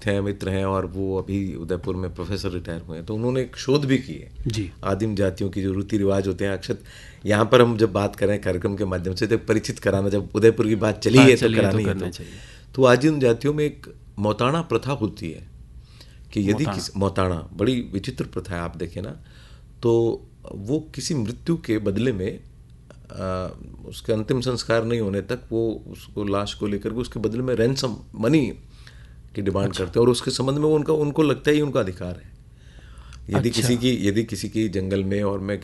थे, मित्र हैं, और वो अभी उदयपुर में प्रोफेसर रिटायर हुए हैं, तो उन्होंने एक शोध भी की है जी। आदिम जातियों की जो रीति रिवाज होते हैं। अक्षत यहाँ पर हम जब बात करें कार्यक्रम के माध्यम से, जब परिचित कराना, जब उदयपुर की बात चली है तो करानी है, तो आदिम जातियों में एक मौताना प्रथा होती है कि यदि किसी मौताना बड़ी विचित्र प्रथा है, आप देखें ना, तो वो किसी मृत्यु के बदले में उसके अंतिम संस्कार नहीं होने तक वो उसको लाश को लेकर के उसके बदले में रैंसम मनी की डिमांड करते हैं, और उसके संबंध में उनको लगता है ही उनका अधिकार है। यदि किसी की जंगल में और मैं